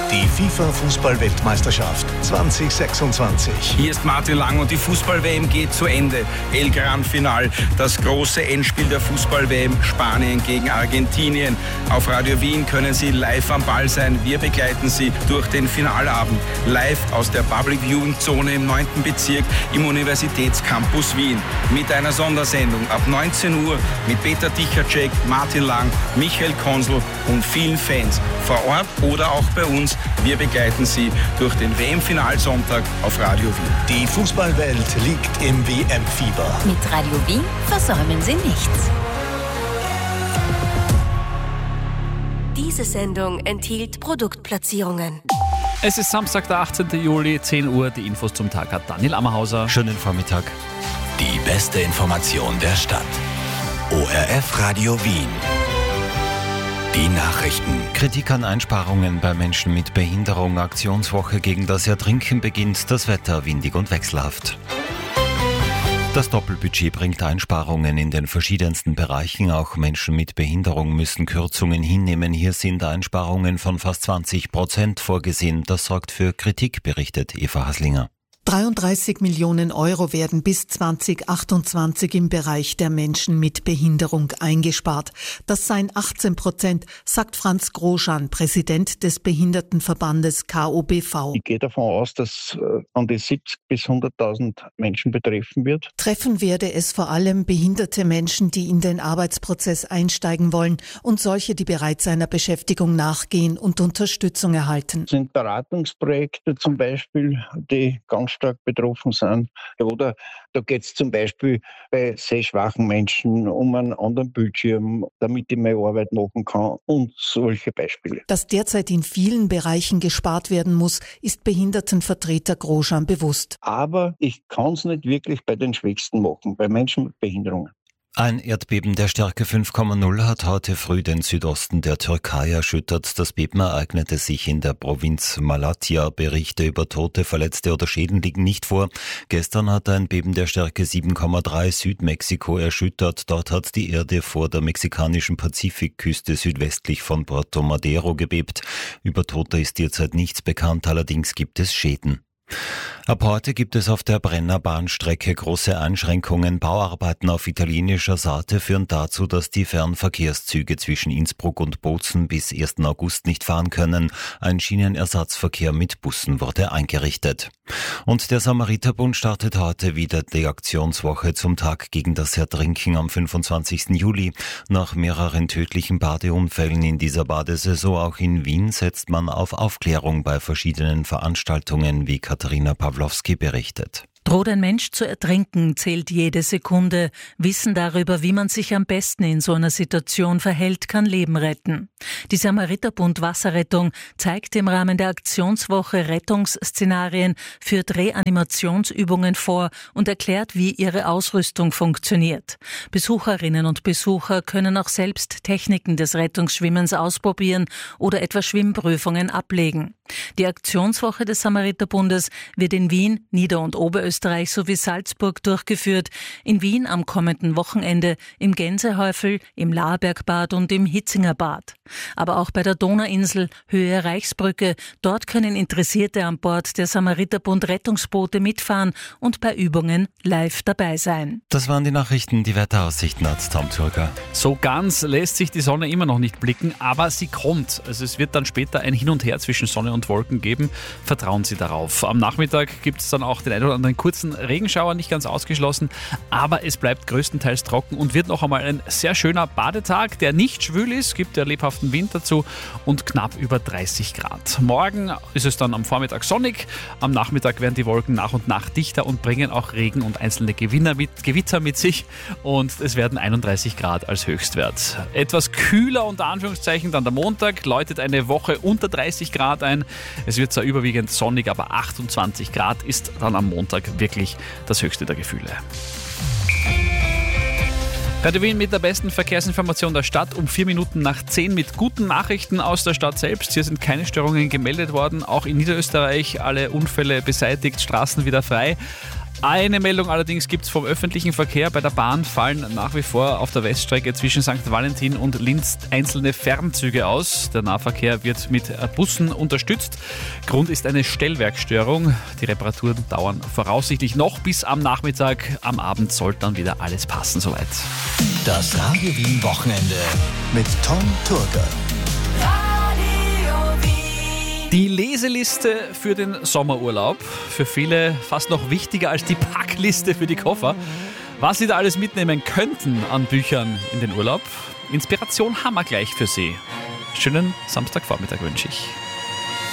Die FIFA-Fußball-Weltmeisterschaft 2026. Hier ist Martin Lang und die Fußball-WM geht zu Ende. El Gran Final, das große Endspiel der Fußball-WM, Spanien gegen Argentinien. Auf Radio Wien können Sie live am Ball sein. Wir begleiten Sie durch den Finalabend. Live aus der Public Viewing Zone im 9. Bezirk im Universitätscampus Wien. Mit einer Sondersendung ab 19 Uhr mit Peter Dichacek, Martin Lang, Michael Konsel und vielen Fans. Vor Ort oder auch bei uns. Wir begleiten Sie durch den WM-Finalsonntag auf Radio Wien. Die Fußballwelt liegt im WM-Fieber. Mit Radio Wien versäumen Sie nichts. Diese Sendung enthielt Produktplatzierungen. Es ist Samstag, der 18. Juli, 10 Uhr. Die Infos zum Tag hat Daniel Ammerhauser. Schönen Vormittag. Die beste Information der Stadt. ORF Radio Wien. Die Nachrichten. Kritik an Einsparungen bei Menschen mit Behinderung. Aktionswoche gegen das Ertrinken beginnt. Das Wetter windig und wechselhaft. Das Doppelbudget bringt Einsparungen in den verschiedensten Bereichen. Auch Menschen mit Behinderung müssen Kürzungen hinnehmen. Hier sind Einsparungen von fast 20% vorgesehen. Das sorgt für Kritik, berichtet Eva Haslinger. 33 Millionen Euro werden bis 2028 im Bereich der Menschen mit Behinderung eingespart. Das seien 18%, sagt Franz Groschan, Präsident des Behindertenverbandes KOBV. Ich gehe davon aus, dass an die 70.000 bis 100.000 Menschen betreffen wird. Treffen werde es vor allem behinderte Menschen, die in den Arbeitsprozess einsteigen wollen und solche, die bereits einer Beschäftigung nachgehen und Unterstützung erhalten. Das sind Beratungsprojekte zum Beispiel, die ganz stark betroffen sind. Oder da geht es zum Beispiel bei sehschwachen Menschen um einen anderen Bildschirm, damit ich meine Arbeit machen kann und solche Beispiele. Dass derzeit in vielen Bereichen gespart werden muss, ist Behindertenvertreter Groschan bewusst. Aber ich kann es nicht wirklich bei den Schwächsten machen, bei Menschen mit Behinderungen. Ein Erdbeben der Stärke 5,0 hat heute früh den Südosten der Türkei erschüttert. Das Beben ereignete sich in der Provinz Malatya. Berichte über Tote, Verletzte oder Schäden liegen nicht vor. Gestern hat ein Beben der Stärke 7,3 Südmexiko erschüttert. Dort hat die Erde vor der mexikanischen Pazifikküste südwestlich von Puerto Madero gebebt. Über Tote ist derzeit nichts bekannt, allerdings gibt es Schäden. Ab heute gibt es auf der Brenner Bahnstrecke große Einschränkungen. Bauarbeiten auf italienischer Seite führen dazu, dass die Fernverkehrszüge zwischen Innsbruck und Bozen bis 1. August nicht fahren können. Ein Schienenersatzverkehr mit Bussen wurde eingerichtet. Und der Samariterbund startet heute wieder die Aktionswoche zum Tag gegen das Ertrinken am 25. Juli. Nach mehreren tödlichen Badeunfällen in dieser Badesaison auch in Wien setzt man auf Aufklärung bei verschiedenen Veranstaltungen, wie Katharina Pawlowski berichtet. Droht ein Mensch zu ertrinken, zählt jede Sekunde. Wissen darüber, wie man sich am besten in so einer Situation verhält, kann Leben retten. Die Samariterbund Wasserrettung zeigt im Rahmen der Aktionswoche Rettungsszenarien, führt Reanimationsübungen vor und erklärt, wie ihre Ausrüstung funktioniert. Besucherinnen und Besucher können auch selbst Techniken des Rettungsschwimmens ausprobieren oder etwa Schwimmprüfungen ablegen. Die Aktionswoche des Samariterbundes wird in Wien, Nieder- und Oberösterreich sowie Salzburg durchgeführt. In Wien am kommenden Wochenende, im Gänsehäufel, im Laarbergbad und im Hitzingerbad. Aber auch bei der Donauinsel, Höhe Reichsbrücke. Dort können Interessierte an Bord der Samariterbund Rettungsboote mitfahren und bei Übungen live dabei sein. Das waren die Nachrichten, die Wetteraussichten hat Tom Turger. So ganz lässt sich die Sonne immer noch nicht blicken, aber sie kommt. Also es wird dann später ein Hin und Her zwischen Sonne und Wolken geben. Vertrauen Sie darauf. Am Nachmittag gibt es dann auch den einen oder anderen kurzen Regenschauer, nicht ganz ausgeschlossen, aber es bleibt größtenteils trocken und wird noch einmal ein sehr schöner Badetag, der nicht schwül ist, gibt ja lebhaften Wind dazu und knapp über 30 Grad. Morgen ist es dann am Vormittag sonnig, am Nachmittag werden die Wolken nach und nach dichter und bringen auch Regen und einzelne Gewitter mit sich und es werden 31 Grad als Höchstwert. Etwas kühler unter Anführungszeichen dann der Montag, läutet eine Woche unter 30 Grad ein. Es wird zwar überwiegend sonnig, aber 28 Grad ist dann am Montag wirklich das höchste der Gefühle. Radio Wien mit der besten Verkehrsinformation der Stadt um 4 Minuten nach 10 mit guten Nachrichten aus der Stadt selbst. Hier sind keine Störungen gemeldet worden, auch in Niederösterreich alle Unfälle beseitigt, Straßen wieder frei. Eine Meldung allerdings gibt es vom öffentlichen Verkehr. Bei der Bahn fallen nach wie vor auf der Weststrecke zwischen St. Valentin und Linz einzelne Fernzüge aus. Der Nahverkehr wird mit Bussen unterstützt. Grund ist eine Stellwerkstörung. Die Reparaturen dauern voraussichtlich noch bis am Nachmittag. Am Abend soll dann wieder alles passen soweit. Das Radio Wien Wochenende mit Tom Turger. Die Leseliste für den Sommerurlaub. Für viele fast noch wichtiger als die Packliste für die Koffer. Was Sie da alles mitnehmen könnten an Büchern in den Urlaub. Inspiration haben wir gleich für Sie. Schönen Samstagvormittag wünsche ich.